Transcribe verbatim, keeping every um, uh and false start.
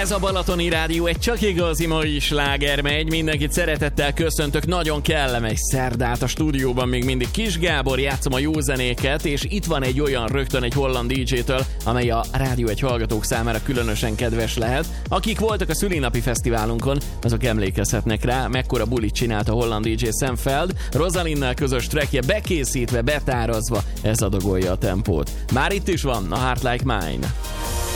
Ez a Balatoni Rádió, egy csak igazi mai sláger megy. Mindenkit szeretettel köszöntök, nagyon kellemes szerdát a stúdióban, még mindig Kis Gábor, játszom a jó zenéket, és itt van egy olyan rögtön egy holland dé dzsé-től, amely a Rádió egy hallgatók számára különösen kedves lehet. Akik voltak a szülinapi fesztiválunkon, azok emlékezhetnek rá, mekkora bulit csinált a holland dé dzsé Sam Feld. Rosalinnal közös trackje bekészítve, betárazva, ez adagolja a tempót. Már itt is van a Heart Like Mine.